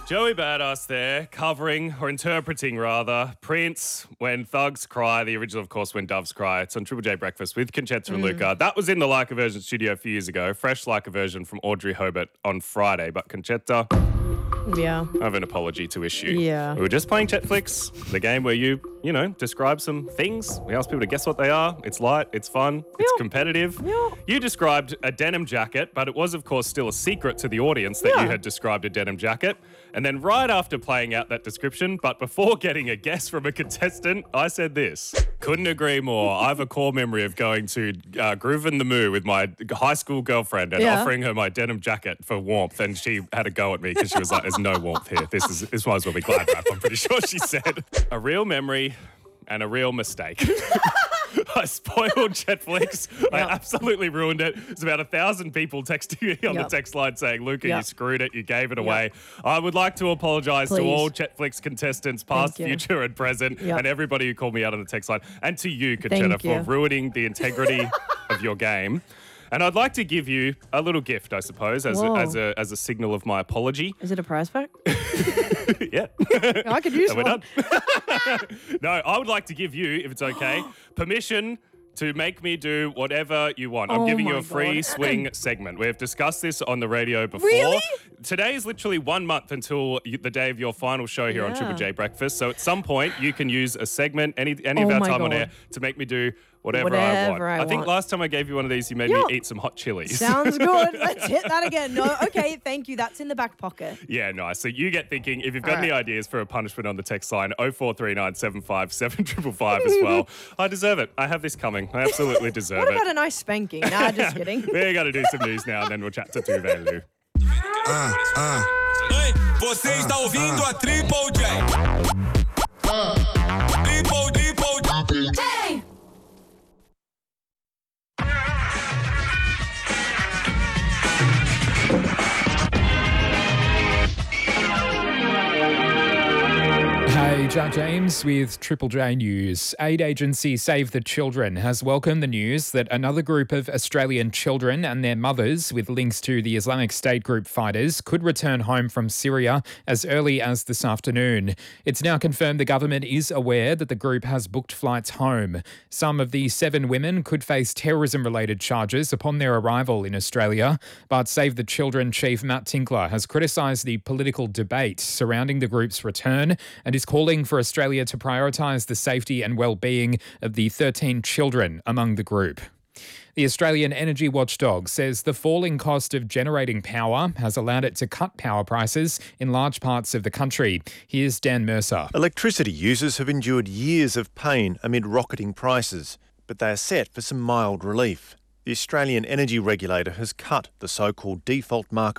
Joey Badass there, covering, or interpreting rather, Prince, When Thugs Cry, the original, of course, When Doves Cry. It's on Triple J Breakfast with Conchetta and Luca. That was in the Like a Version studio a few years ago. Fresh Like a Version from Audrey Hobart on Friday. But Conchetta, Yeah. I have an apology to issue. Yeah. We were just playing Chetflix, the game where you describe some things. We ask people to guess what they are. It's light, it's fun, it's competitive. Yeah. You described a denim jacket, but it was, of course, still a secret to the audience that you had described a denim jacket. And then right after playing out that description, but before getting a guess from a contestant, I said this. Couldn't agree more. I have a core memory of going to Groove in the Moo with my high school girlfriend and offering her my denim jacket for warmth. And she had a go at me because she was like, there's no warmth here. This might as well be glad wrap, I'm pretty sure she said. A real memory and a real mistake. I spoiled Chetflix. I absolutely ruined it. There's about 1,000 people texting me on the text line saying, Luca, you screwed it. You gave it away. I would like to apologise to all Chetflix contestants, past, future and present, and everybody who called me out on the text line. And to you, Conchetta, for ruining the integrity of your game. And I'd like to give you a little gift, I suppose, as a signal of my apology. Is it a prize pack? Yeah. I could use We're one. done. No, I would like to give you, if it's okay, permission to make me do whatever you want. I'm giving you a free swing segment. We've discussed this on the radio before. Really? Today is literally 1 month until the day of your final show here on Triple J Breakfast. So at some point, you can use a segment, any of our time on air, to make me do whatever I want. I think last time I gave you one of these, you made me eat some hot chilies. Sounds good. Let's hit that again. No, okay, thank you. That's in the back pocket. Yeah, nice. So you get thinking, if you've got any ideas for a punishment on the text line, 0439 75 7555 as well. I deserve it. I have this coming. I absolutely deserve What it. about a nice spanking? Nah, just kidding. We're going to do some news now and then we'll chat to Tuvelu. Ei, você está ouvindo a Triple J. Triple J. Hey, Jack James with Triple J News. Aid agency Save the Children has welcomed the news that another group of Australian children and their mothers with links to the Islamic State group fighters could return home from Syria as early as this afternoon. It's now confirmed the government is aware that the group has booked flights home. Some of the 7 women could face terrorism-related charges upon their arrival in Australia, but Save the Children chief Matt Tinkler has criticised the political debate surrounding the group's return and is calling for Australia to prioritise the safety and well-being of the 13 children among the group. The Australian Energy Watchdog says the falling cost of generating power has allowed it to cut power prices in large parts of the country. Here's Dan Mercer. Electricity users have endured years of pain amid rocketing prices, but they are set for some mild relief. The Australian Energy Regulator has cut the so-called default market